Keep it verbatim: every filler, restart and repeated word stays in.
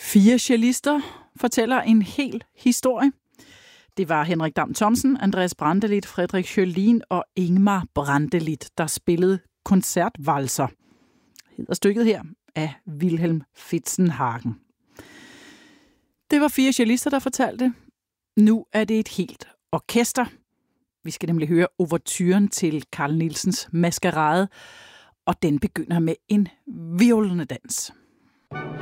Fire cellister fortæller en hel historie. Det var Henrik Dam Thomsen, Andreas Brantelid, Frederik Schjølin og Ingmar Brantelid, der spillede koncertvalser. Hedder stykket her af Wilhelm Fitzenhagen. Det var fire cellister, der fortalte. Nu er det et helt orkester. Vi skal nemlig høre ouverturen til Carl Nielsens Maskerade, og den begynder med en violnedans.